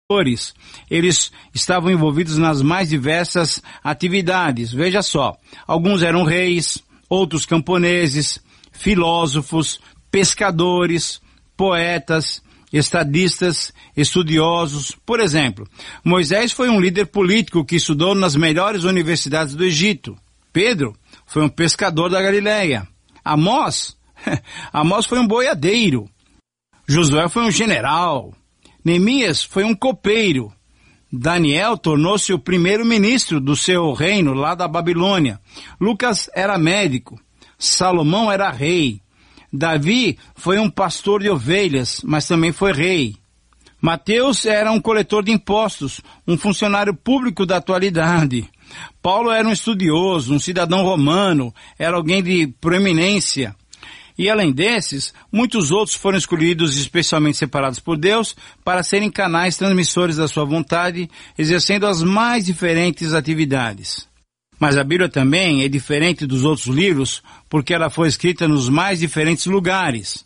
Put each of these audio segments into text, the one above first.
Eles estavam envolvidos nas mais diversas atividades. Veja só, alguns eram reis, outros camponeses, filósofos, pescadores, poetas, estadistas, estudiosos. Por exemplo, Moisés foi um líder político que estudou nas melhores universidades do Egito. Pedro foi um pescador da Galileia. Amós foi um boiadeiro. Josué foi um general. Neemias foi um copeiro. Daniel tornou-se o primeiro-ministro do seu reino lá da Babilônia. Lucas era médico. Salomão era rei. Davi foi um pastor de ovelhas, mas também foi rei. Mateus era um coletor de impostos, um funcionário público da atualidade. Paulo era um estudioso, um cidadão romano, era alguém de proeminência. E além desses, muitos outros foram escolhidos e especialmente separados por Deus para serem canais transmissores da sua vontade, exercendo as mais diferentes atividades. Mas a Bíblia também é diferente dos outros livros porque ela foi escrita nos mais diferentes lugares.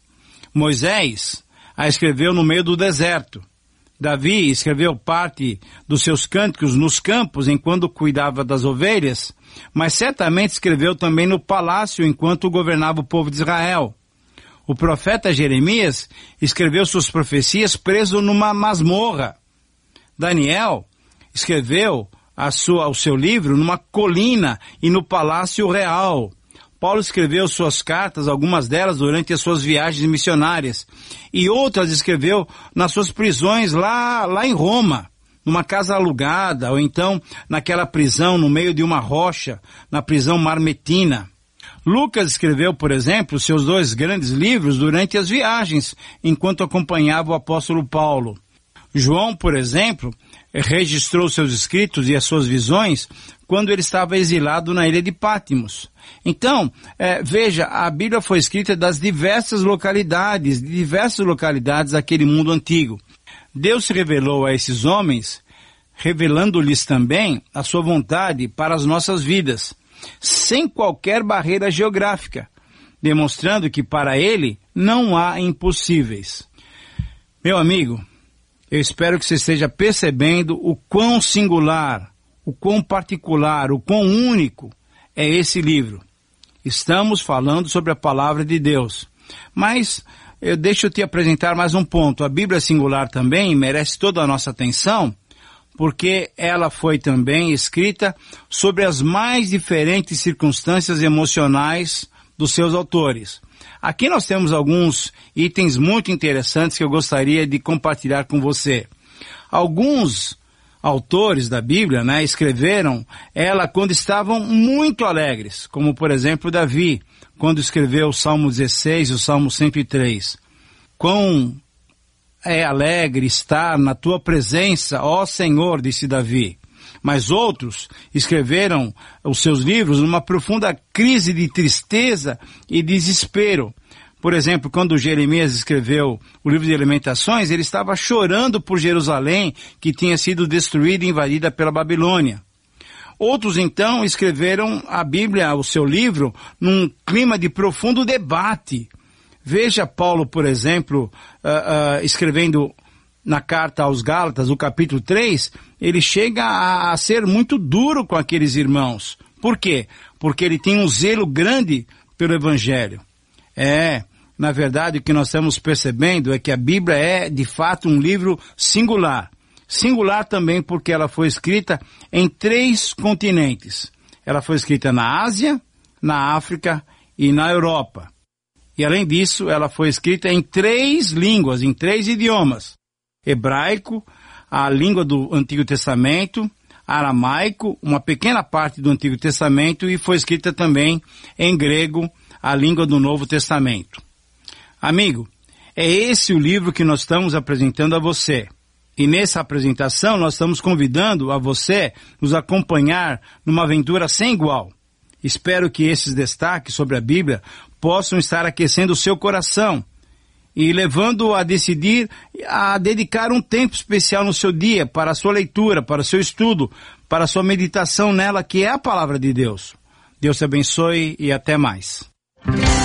Moisés a escreveu no meio do deserto. Davi escreveu parte dos seus cânticos nos campos enquanto cuidava das ovelhas, mas certamente escreveu também no palácio enquanto governava o povo de Israel. O profeta Jeremias escreveu suas profecias preso numa masmorra. Daniel escreveu o seu livro numa colina e no palácio real. Paulo escreveu suas cartas, algumas delas durante as suas viagens missionárias, e outras escreveu nas suas prisões lá em Roma, numa casa alugada, ou então naquela prisão no meio de uma rocha, na prisão Marmetina. Lucas escreveu, por exemplo, seus 2 grandes livros durante as viagens, enquanto acompanhava o apóstolo Paulo. João, por exemplo, registrou seus escritos e as suas visões quando ele estava exilado na ilha de Pátimos. Então, veja, a Bíblia foi escrita de diversas localidades daquele mundo antigo. Deus se revelou a esses homens, revelando-lhes também a sua vontade para as nossas vidas, sem qualquer barreira geográfica, demonstrando que para Ele não há impossíveis. Meu amigo, eu espero que você esteja percebendo o quão singular, o quão particular, o quão único é esse livro. Estamos falando sobre a palavra de Deus. Mas deixa eu te apresentar mais um ponto. A Bíblia singular também merece toda a nossa atenção, porque ela foi também escrita sobre as mais diferentes circunstâncias emocionais dos seus autores. Aqui nós temos alguns itens muito interessantes que eu gostaria de compartilhar com você. Alguns autores da Bíblia, escreveram ela quando estavam muito alegres, como por exemplo Davi, quando escreveu o Salmo 16 e o Salmo 103. Quão é alegre estar na tua presença, ó Senhor, disse Davi. Mas outros escreveram os seus livros numa profunda crise de tristeza e desespero. Por exemplo, quando Jeremias escreveu o livro de Lamentações, ele estava chorando por Jerusalém, que tinha sido destruída e invadida pela Babilônia. Outros, então, escreveram a Bíblia, o seu livro, num clima de profundo debate. Veja Paulo, por exemplo, escrevendo na carta aos Gálatas, o capítulo 3, ele chega a ser muito duro com aqueles irmãos. Por quê? Porque ele tem um zelo grande pelo Evangelho. Na verdade, o que nós estamos percebendo é que a Bíblia é, de fato, um livro singular. Singular também porque ela foi escrita em 3 continentes. Ela foi escrita na Ásia, na África e na Europa. E além disso, ela foi escrita em 3 línguas, em 3 idiomas. Hebraico, a língua do Antigo Testamento, aramaico, uma pequena parte do Antigo Testamento, e foi escrita também em grego, a língua do Novo Testamento. Amigo, é esse o livro que nós estamos apresentando a você. E nessa apresentação nós estamos convidando a você nos acompanhar numa aventura sem igual. Espero que esses destaques sobre a Bíblia possam estar aquecendo o seu coração e levando-o a decidir a dedicar um tempo especial no seu dia para a sua leitura, para o seu estudo, para a sua meditação nela, que é a palavra de Deus. Deus te abençoe e até mais.